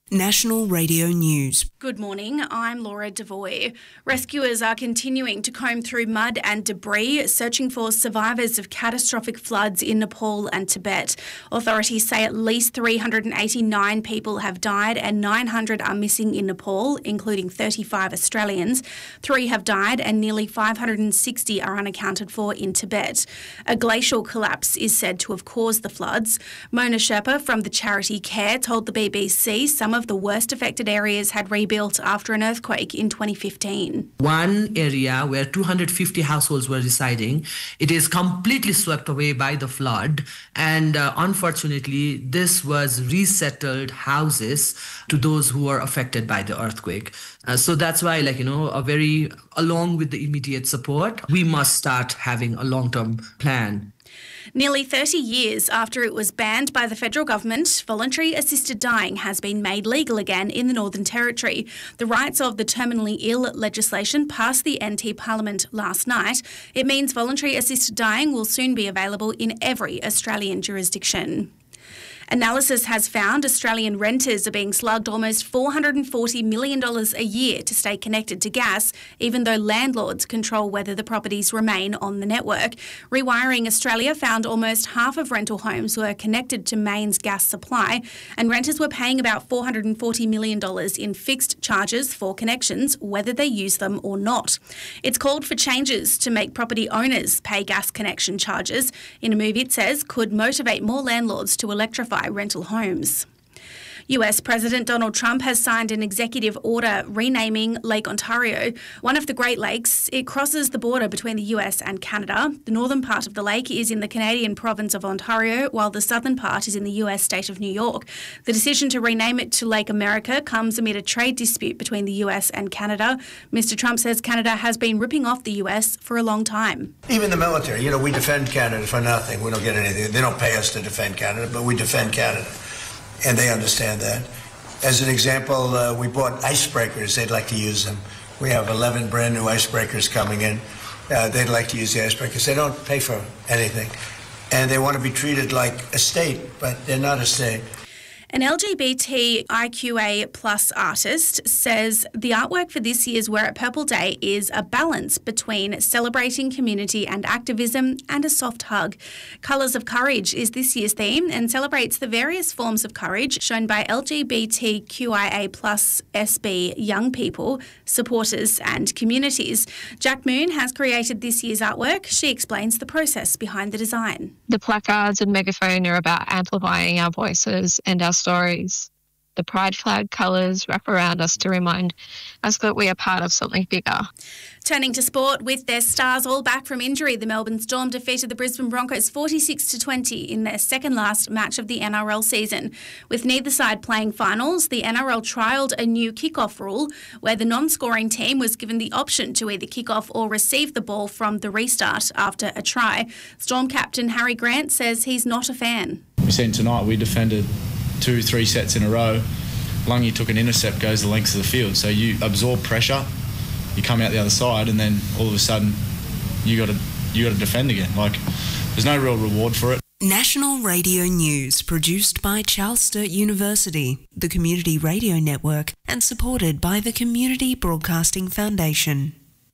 National Radio News. Good morning, I'm Laura Devoy. Rescuers are continuing to comb through mud and debris, searching for survivors of catastrophic floods in Nepal and Tibet. Authorities say at least 389 people have died and 900 are missing in Nepal, including 35 Australians. 3 have died and nearly 560 are unaccounted for in Tibet. A glacial collapse is said to have caused the floods. Mona Sherpa from the charity CARE told the BBC some of the worst affected areas had rebuilt after an earthquake in 2015. One area where 250 households were residing, it is completely swept away by the flood, and unfortunately this was resettled houses to those who were affected by the earthquake. So that's why, along with the immediate support, we must start having a long-term plan. Nearly 30 years after it was banned by the federal government, voluntary assisted dying has been made legal again in the Northern Territory. The Rights of the Terminally Ill legislation passed the NT Parliament last night. It means voluntary assisted dying will soon be available in every Australian jurisdiction. Analysis has found Australian renters are being slugged almost $440 million a year to stay connected to gas, even though landlords control whether the properties remain on the network. Rewiring Australia found almost half of rental homes were connected to mains gas supply, and renters were paying about $440 million in fixed charges for connections, whether they use them or not. It's called for changes to make property owners pay gas connection charges in a move it says could motivate more landlords to electrify rental homes. US President Donald Trump has signed an executive order renaming Lake Ontario. One of the Great Lakes, it crosses the border between the US and Canada. The northern part of the lake is in the Canadian province of Ontario, while the southern part is in the US state of New York. The decision to rename it to Lake America comes amid a trade dispute between the US and Canada. Mr. Trump says Canada has been ripping off the US for a long time. Even the military, we defend Canada for nothing. We don't get anything. They don't pay us to defend Canada, but we defend Canada. And they understand that. As an example, we bought icebreakers. They'd like to use them. We have 11 brand new icebreakers coming in. They'd like to use the icebreakers. They don't pay for anything. And they want to be treated like a state, but they're not a state. An LGBTIQA plus artist says the artwork for this year's Wear It Purple Day is a balance between celebrating community and activism and a soft hug. Colours of Courage is this year's theme and celebrates the various forms of courage shown by LGBTQIA plus SB young people, supporters and communities. Jack Moon has created this year's artwork. She explains the process behind the design. The placards and megaphone are about amplifying our voices and our stories. The pride flag colours wrap around us to remind us that we are part of something bigger. Turning to sport, with their stars all back from injury, the Melbourne Storm defeated the Brisbane Broncos 46-20 in their second last match of the NRL season. With neither side playing finals, the NRL trialled a new kick-off rule where the non-scoring team was given the option to either kick off or receive the ball from the restart after a try. Storm captain Harry Grant says he's not a fan. We seen tonight we defended 2-3 sets in a row. Lungy took an intercept, goes the length of the field. So you absorb pressure, you come out the other side, and then all of a sudden you got to defend again. There's no real reward for it. National Radio News, produced by Charles Sturt University, the Community Radio Network, and supported by the Community Broadcasting Foundation.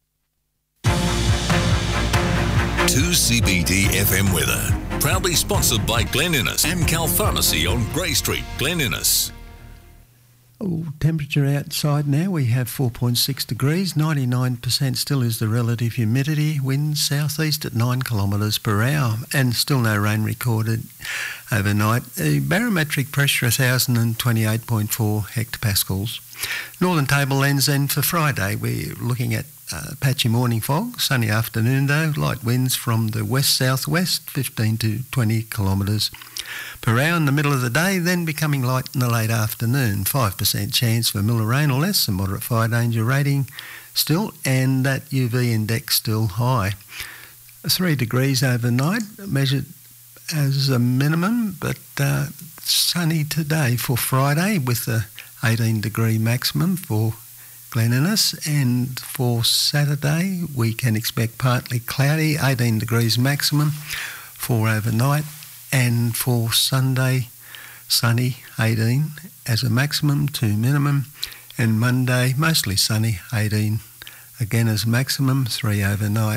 2CBD FM weather. Proudly sponsored by Glen Innes and Cal Pharmacy on Grey Street, Glen Innes. Temperature outside now, we have 4.6 degrees, 99% still is the relative humidity, winds southeast at 9 kilometres per hour, and still no rain recorded overnight. The barometric pressure 1,028.4 hectopascals. Northern Tablelands then for Friday, we're looking at patchy morning fog, sunny afternoon though, light winds from the west-southwest, 15 to 20 kilometres per hour in the middle of the day, then becoming light in the late afternoon. 5% chance for Miller rain or less, a moderate fire danger rating still, and that UV index still high. 3 degrees overnight, measured as a minimum, but sunny today for Friday with a 18 degree maximum for Glen Innes, and for Saturday we can expect partly cloudy, 18 degrees maximum for overnight, and for Sunday sunny 18 as a maximum to minimum, and Monday mostly sunny 18 again as maximum, 3 overnight,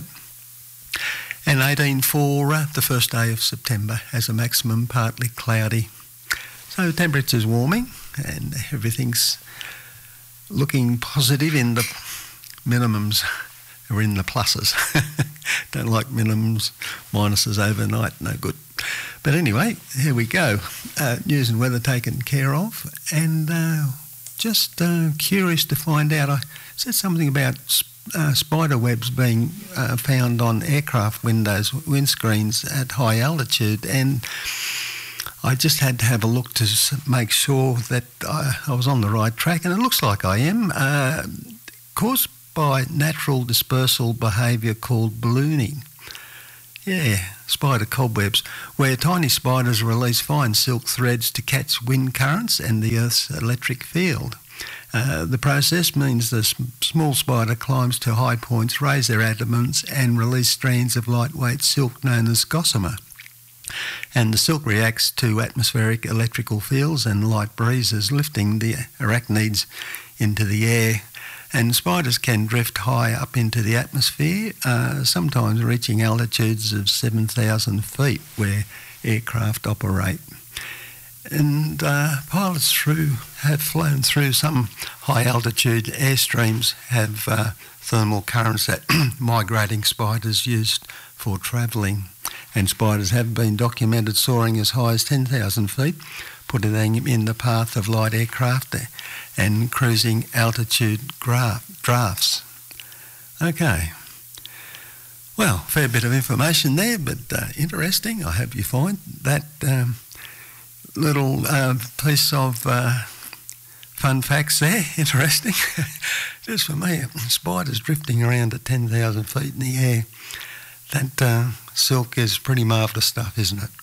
and 18 for the first day of September as a maximum, partly cloudy. So temperature's warming and everything's looking positive. In the minimums are in the pluses. Don't like minimums, minuses overnight, no good. But anyway, here we go. News and weather taken care of, and just curious to find out. I said something about spider webs being found on aircraft windows, windscreens at high altitude, and I just had to have a look to make sure that I was on the right track, and it looks like I am, caused by natural dispersal behaviour called ballooning. Yeah, spider cobwebs, where tiny spiders release fine silk threads to catch wind currents and the Earth's electric field. The process means the small spider climbs to high points, raise their abdomens and release strands of lightweight silk known as gossamer. And the silk reacts to atmospheric electrical fields and light breezes, lifting the arachnids into the air. And spiders can drift high up into the atmosphere, sometimes reaching altitudes of 7,000 feet where aircraft operate. And pilots have flown through some high-altitude airstreams, have thermal currents that migrating spiders used for travelling. And spiders have been documented soaring as high as 10,000 feet, putting them in the path of light aircraft and cruising altitude drafts. Okay. Well, fair bit of information there, but interesting. I hope you find that little piece of fun facts there interesting. Just for me, spiders drifting around at 10,000 feet in the air. That silk is pretty marvellous stuff, isn't it?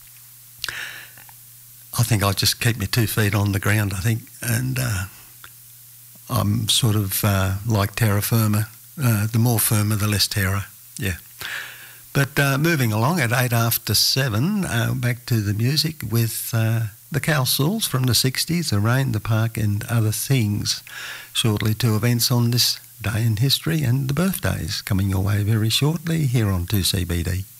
I think I'll just keep my 2 feet on the ground, I think, and I'm sort of like terra firma. The more firmer, the less terror, yeah. But moving along at 8 after 7, back to the music with the Cowsills from the 60s, The Rain, The Park and Other Things. Shortly to events on this day in history and the birthdays coming your way very shortly here on 2CBD.